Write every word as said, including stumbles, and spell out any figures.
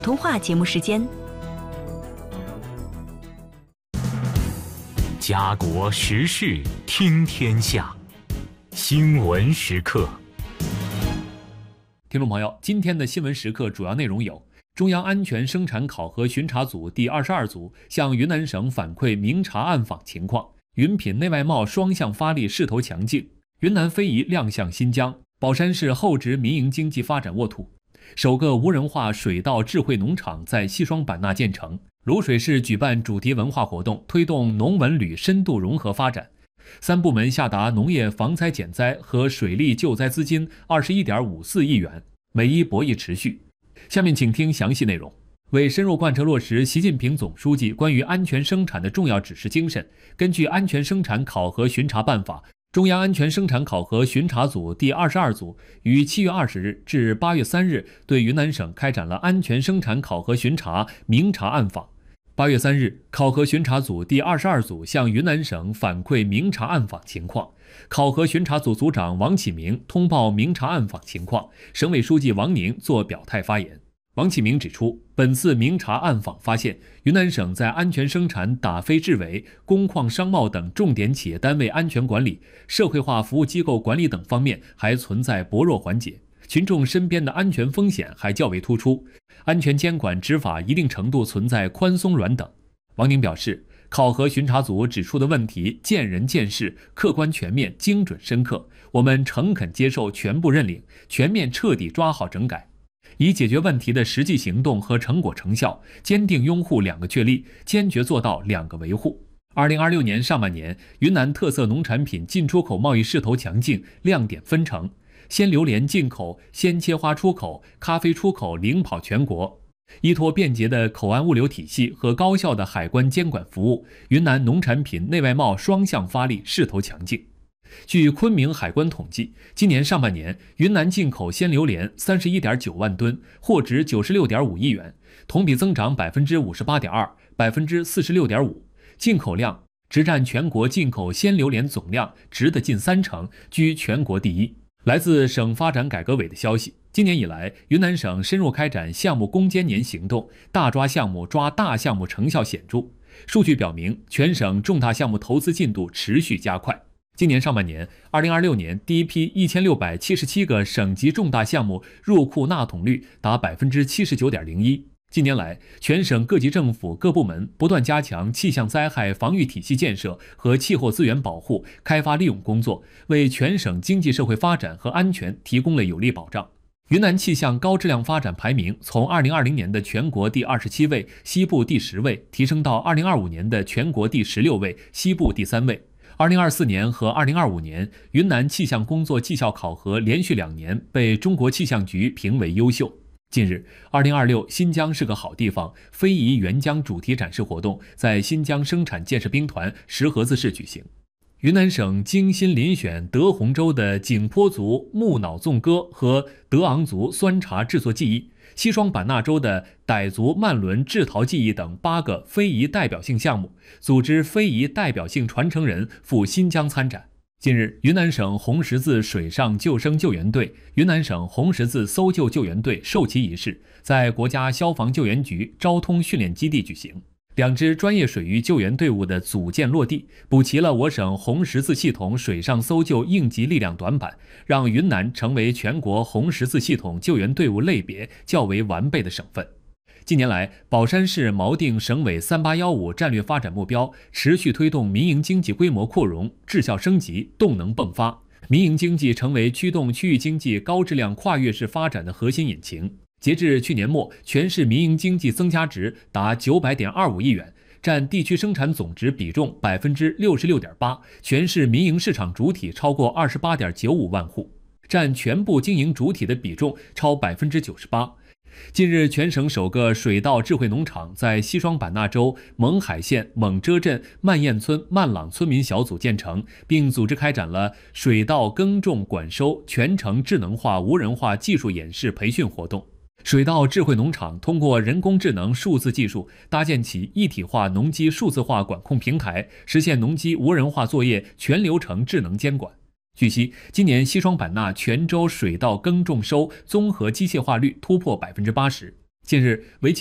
普通话节目时间。 家国时事听天下，新闻时刻。 听众朋友，今天的新闻时刻主要内容有：中央安全生产考核巡查组第二十二组向云南省反馈明察暗访情况；云品内外贸双向发力势头强劲；云南非遗亮相新疆；保山市厚植民营经济发展沃土；首个无人化水稻智慧农场在西双版纳建成；泸水市举办主题文化活动，推动农文旅深度融合发展；三部门下达农业防灾减灾和水利救灾资金二十一点五四亿元，美伊博弈持续。下面请听详细内容。为深入贯彻落实习近平总书记关于安全生产的重要指示精神，根据安全生产考核巡查办法，中央安全生产考核巡查组第二十二组于七月二十日至八月三日对云南省开展了安全生产考核巡查明察暗访。八月三日，考核巡查组第二十二组向云南省反馈明察暗访情况，考核巡查组组长王启明通报明察暗访情况，省委书记王宁作表态发言。王启明指出，本次明察暗访发现，云南省在安全生产打非治伪、工矿商贸等重点企业单位安全管理、社会化服务机构管理等方面还存在薄弱环节，群众身边的安全风险还较为突出，安全监管执法一定程度存在宽松软等。王宁表示，考核巡查组指出的问题见人见事，客观全面、精准深刻，我们诚恳接受，全部认领，全面彻底抓好整改，以解决问题的实际行动和成果成效，坚定拥护两个确立，坚决做到两个维护。二零二六年上半年，云南特色农产品进出口贸易势头强劲，亮点纷呈，鲜榴莲进口、鲜切花出口、咖啡出口领跑全国。依托便捷的口岸物流体系和高效的海关监管服务，云南农产品内外贸双向发力，势头强劲。据昆明海关统计，今年上半年，云南进口鲜榴莲三十一点九万吨，货值九十六点五亿元，同比增长百分之五十八点二，百分之四十六点五，进口量直占全国进口鲜榴莲总量值的近三成，居全国第一。来自省发展改革委的消息，今年以来，云南省深入开展项目攻坚年行动，大抓项目、抓大项目成效显著。数据表明，全省重大项目投资进度持续加快。今年上半年，二零二六年第一批一千六百七十七个省级重大项目入库纳统率达百分之七十九点零一。近年来，全省各级政府各部门不断加强气象灾害防御体系建设和气候资源保护、开发利用工作，为全省经济社会发展和安全提供了有力保障。云南气象高质量发展排名从二零二零年的全国第二十七位、西部第十位，提升到二零二五年的全国第十六位、西部第三位。二零二四年和二零二五年，云南气象工作绩效考核连续两年被中国气象局评为优秀。近日，二零二六新疆是个好地方非遗援疆主题展示活动在新疆生产建设兵团石河子市举行。云南省精心遴选德宏州的景颇族木脑纵歌和德昂族酸茶制作技艺，西双版纳州的傣族慢轮制陶技艺等八个非遗代表性项目，组织非遗代表性传承人赴新疆参展。近日，云南省红十字水上救生救援队、云南省红十字搜救救援队授旗仪式在国家消防救援局昭通训练基地举行。两支专业水域救援队伍的组建落地，补齐了我省红十字系统水上搜救应急力量短板，让云南成为全国红十字系统救援队伍类别较为完备的省份。近年来，保山市锚定省委三八一五战略发展目标，持续推动民营经济规模扩容、质效升级、动能迸发，民营经济成为驱动区域经济高质量跨越式发展的核心引擎。截至去年末，全市民营经济增加值达九百点二五亿元，占地区生产总值比重百分之六十六点八，全市民营市场主体超过二十八点九五万户，占全部经营主体的比重超百分之九十八。近日，全省首个水稻智慧农场在西双版纳州勐海县勐遮镇曼堰村曼朗村民小组建成，并组织开展了水稻耕种管收全程智能化无人化技术演示培训活动。水稻智慧农场通过人工智能数字技术，搭建起一体化农机数字化管控平台，实现农机无人化作业全流程智能监管。据悉，今年西双版纳全州水稻耕种收综合机械化率突破百分之八十。 近日，为